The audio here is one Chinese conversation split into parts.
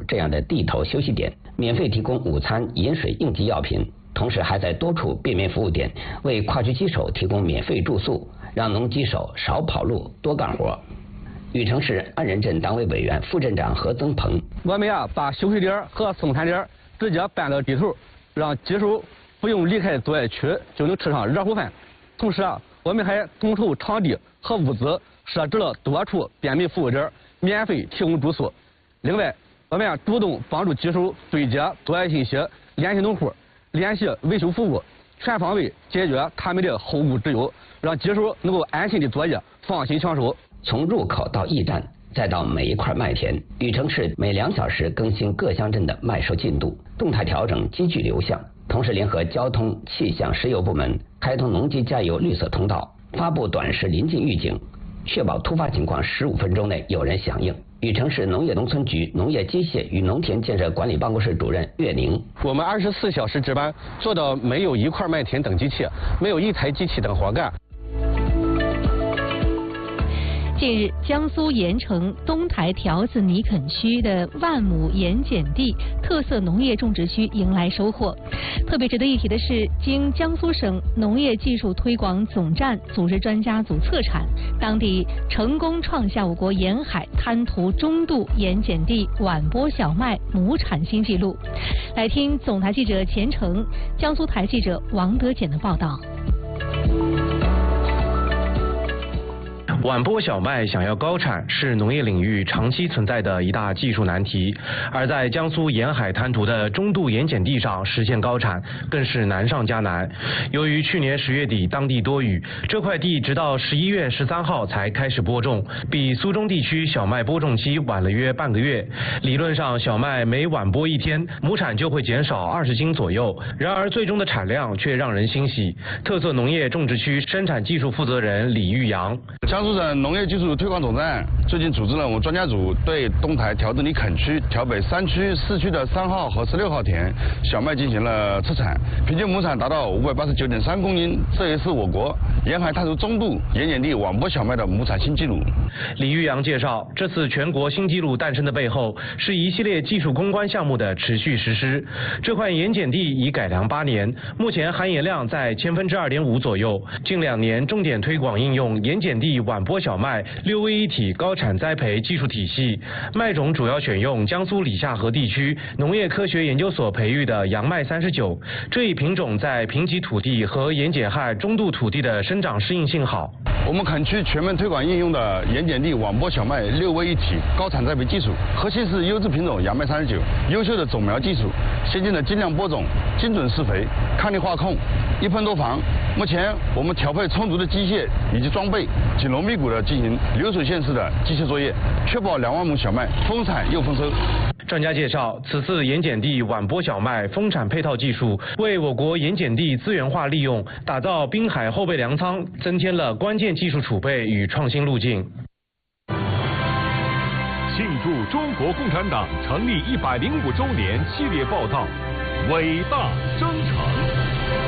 这样的地头休息点，免费提供午餐、饮水、应急药品，同时还在多处便民服务点为跨区机手提供免费住宿，让农机手少跑路多干活。禹城市安仁镇党委委员、副镇长何增鹏： 我们把休息点和送餐点直接搬到地头，让机手不用离开作业区就能吃上热乎饭。同时我们还统筹场地和物资，设置了多处便民服务点，免费提供住宿。另外，我们主动帮助机手对接作业信息，联系农户，联系维修服务，全方位解决他们的后顾之忧，让机手能够安心的作业，放心抢收。 从入口到驿站，再到每一块麦田，禹城市每2小时更新各乡镇的麦收进度，动态调整机具流向。同时联合交通、气象、石油部门，开通农机加油绿色通道，发布短时临近预警，确保突发情况15分钟内有人响应。禹城市农业农村局农业机械与农田建设管理办公室主任岳宁： 我们24小时值班，做到没有一块麦田等机器，没有一台机器等活干。 近日，江苏盐城东台条子泥垦区的万亩盐碱地特色农业种植区迎来收获。特别值得一提的是，经江苏省农业技术推广总站组织专家组测产，当地成功创下我国沿海滩涂中度盐碱地晚播小麦亩产新纪录。来听总台记者钱成、江苏台记者王德简的报道。 晚播小麦想要高产是农业领域长期存在的一大技术难题，而在江苏沿海滩涂的中度盐碱地上实现高产更是难上加难。由于去年10月底当地多雨，这块地直到11月13号才开始播种，比苏中地区小麦播种期晚了约半个月。理论上小麦每晚播1天，亩产就会减少20斤左右，然而最终的产量却让人欣喜。特色农业种植区生产技术负责人李玉阳： 江苏省农业技术推广总站最近组织了我们专家组对东台条子泥垦区、条北3区、4区的3号和16号田小麦进行了测产，平均亩产达到589.3公斤，这也是我国沿海滩涂中度盐碱地晚播小麦的亩产新纪录。 李玉阳介绍，这次全国新纪录诞生的背后，是一系列技术攻关项目的持续实施。这块盐碱地已改良8年，目前含盐量在2.5%左右。近2年重点推广应用盐碱地晚播小麦6A 一体高产栽培技术体系，麦种主要选用江苏理下河地区农业科学研究所培育的洋麦39，这一品种在贫瘠土地和盐碱害中度土地的生长适应性好。 我们垦区全面推广应用的盐碱地晚播小麦6A 一体高产栽培技术，核心是优质品种洋麦39，优秀的种苗技术，先进的精量播种、精准施肥、抗力化控、一喷多防。目前我们调配充足的机械以及装备，紧锣密鼓地进行流水线式的机械作业，确保2万亩小麦丰产又丰收。 专家介绍，此次盐碱地晚播小麦丰产配套技术，为我国盐碱地资源化利用、打造滨海后备粮仓增添了关键技术储备与创新路径。 庆祝中国共产党成立105周年系列报道，伟大征程。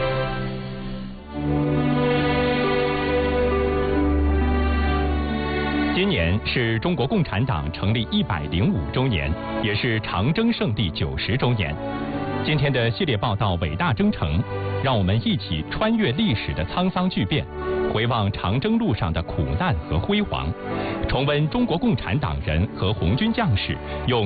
今年是中国共产党成立105周年，也是长征胜利90周年。今天的系列报道《伟大征程》，让我们一起穿越历史的沧桑巨变，回望长征路上的苦难和辉煌，重温中国共产党人和红军将士用